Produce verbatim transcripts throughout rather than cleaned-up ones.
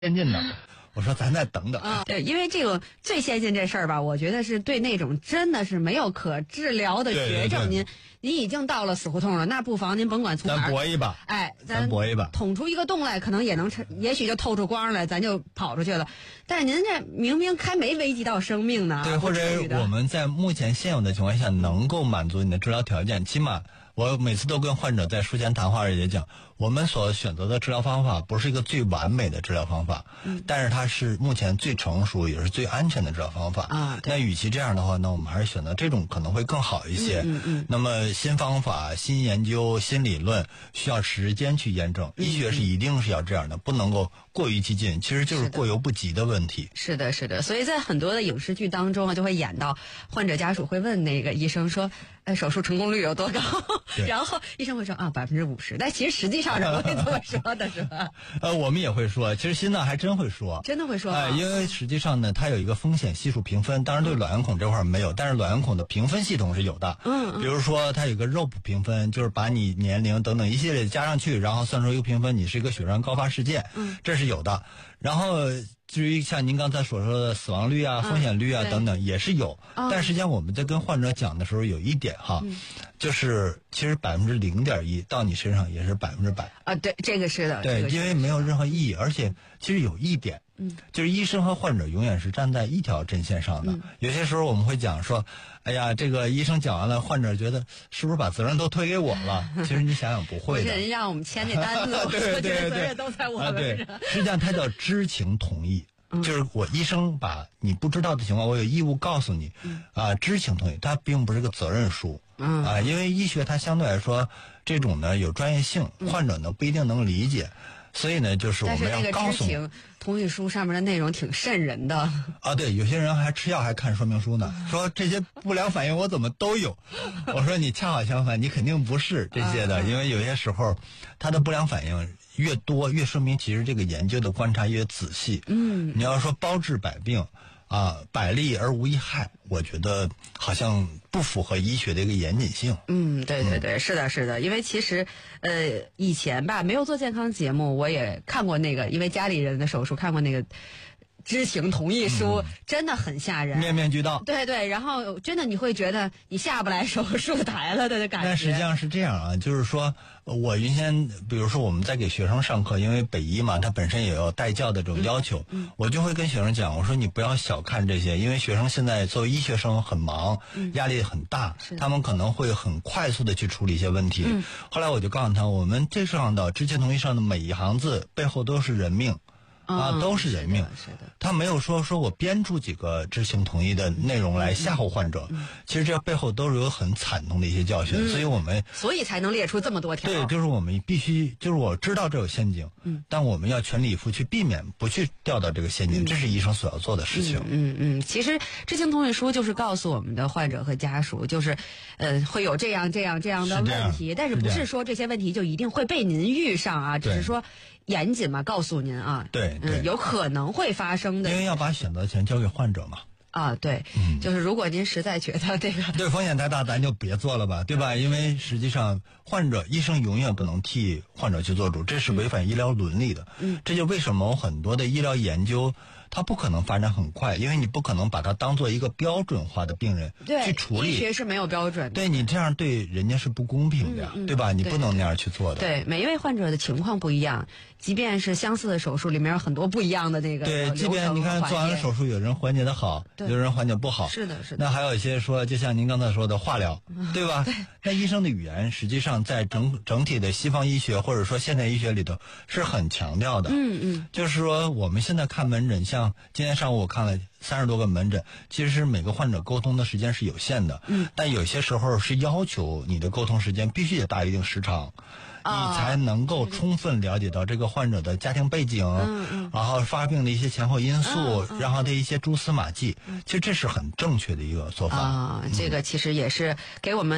先进的。我说咱再等等啊，对，因为这个最先进这事儿吧，我觉得是对那种真的是没有可治疗的绝症，您您已经到了死胡同了，那不妨您甭管从哪儿， 咱搏一把， 哎， 咱搏一把， 捅出一个洞来，可能也能，也许就透出光来，咱就跑出去了。但是您这明明还没危及到生命呢， 对，或者我们在目前现有的情况下能够满足你的治疗条件，起码。我每次都跟患者在术前谈话里也讲，我们所选择的治疗方法不是一个最完美的治疗方法，嗯，但是它是目前最成熟也是最安全的治疗方法啊。 那与其这样的话，那我们还是选择这种可能会更好一些。 嗯嗯嗯。 那么新方法、新研究、新理论需要时间去验证， 嗯、 医学是一定是要这样的，不能够过于激进，其实就是过犹不及的问题。 是的，是的。所以在很多的影视剧当中啊，就会演到患者家属会问那个医生说：“哎，手术成功率有多高？”然后医生会说啊，百分之五十。但其实实际上人会这么说的，是吧？ 呃，我们也会说，其实心脏还真会说， 真的会说。 哎、呃，因为实际上呢，它有一个风险系数评分，当然对卵圆孔这块没有，但是卵圆孔的评分系统是有的。 嗯， 比如说它有个肉谱评分，就是把你年龄等等一系列加上去，然后算出一个评分，你是一个血栓高发事件， 嗯， 这是有的。然后至于像您刚才所说的死亡率啊、风险率啊等等，也是有。但实际上我们在跟患者讲的时候，有一点哈，就是其实百分之零点一到你身上也是百分之百啊。对，这个是的。 对，因为没有任何意义，而且其实有一点， 嗯， 就是医生和患者永远是站在一条阵线上的。有些时候我们会讲说，哎呀，这个医生讲完了，患者觉得是不是把责任都推给我了？其实你想想不会的。 人让我们签这单子， 对对对， 责任都在我们这上。实际上它叫知情同意。就是我医生把你不知道的情况，我有义务告诉你，啊，知情同意，它并不是个责任书，啊，因为医学它相对来说这种呢有专业性，患者呢不一定能理解，所以呢就是我们要告诉你。 但是那个知情同意书上面的内容挺瘆人的啊，对，有些人还吃药还看说明书呢，说这些不良反应我怎么都有，我说你恰好相反，你肯定不是这些的，因为有些时候他的不良反应越多，越说明其实这个研究的观察越仔细。 嗯， 你要说包治百病啊，百利而无一害，我觉得好像不符合医学的一个严谨性。 嗯，对对对，嗯、是的，是的，因为其实呃以前吧没有做健康节目，我也看过那个，因为家里人的手术看过那个。知情同意书、嗯、真的很吓人， 面面俱到。 对对，然后真的你会觉得你下不来手术台了的感觉。 但实际上是这样啊，就是说我原先比如说我们在给学生上课，因为北医嘛，它本身也有带教的这种要求、嗯嗯、我就会跟学生讲，我说你不要小看这些，因为学生现在作为医学生很忙、嗯、压力很大，他们可能会很快速的去处理一些问题、嗯、后来我就告诉他，我们这上的知情同意上的每一行字背后都是人命啊，都是人命。 是的，是的， 他没有说说我编出几个知情同意的内容来吓唬患者，嗯嗯、其实这背后都是有很惨痛的一些教训，嗯、所以我们所以才能列出这么多条。 对，就是我们必须，就是我知道这有陷阱，嗯，但我们要全力以赴去避免不去掉到这个陷阱，嗯、这是医生所要做的事情。 嗯嗯，嗯，其实知情同意书就是告诉我们的患者和家属，就是呃会有这样这样这样的问题，但是不是说这些问题就一定会被您遇上啊，只是说严谨嘛，告诉您啊， 对对、 嗯，有可能会发生的， 因为要把选择权交给患者嘛。 啊，对，嗯，就是如果您实在觉得这个对风险太大，咱就别做了吧，对吧？因为实际上患者医生永远不能替患者去做主，这是违反医疗伦理的。嗯，这就为什么很多的医疗研究它不可能发展很快，因为你不可能把它当做一个标准化的病人去处理。 医学是没有标准的。 对，你这样对人家是不公平的呀，嗯嗯、对吧？你不能那样去做的。 对，每一位患者的情况不一样，即便是相似的手术，里面有很多不一样的那个。 对，即便你看做完了手术，有人缓解的好，有人缓解不好。 是的，是的。 那还有一些说，就像您刚才说的化疗，对吧？ 对。 那医生的语言，实际上在整整体的西方医学或者说现代医学里头是很强调的。 嗯嗯。 就是说，我们现在看门诊，像今天上午我看了三十多个门诊，其实每个患者沟通的时间是有限的。嗯。但有些时候是要求你的沟通时间必须得达一定时长。你才能够充分了解到这个患者的家庭背景，嗯嗯、然后发病的一些前后因素，嗯嗯、然后的一些蛛丝马迹，嗯、其实这是很正确的一个做法。 啊，这个其实也是给我们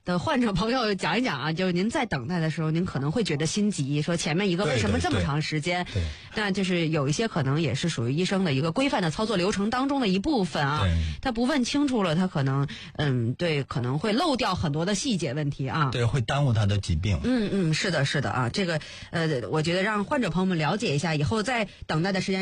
的患者朋友讲一讲啊，就是您在等待的时候，您可能会觉得心急，说前面一个为什么这么长时间？ 对对对， 那就是有一些可能也是属于医生的一个规范的操作流程当中的一部分啊。他不问清楚了，他可能嗯对，可能会漏掉很多的细节问题啊。 对，会耽误他的疾病。 嗯嗯，是的，是的啊，这个呃，我觉得让患者朋友们了解一下，以后在等待的时间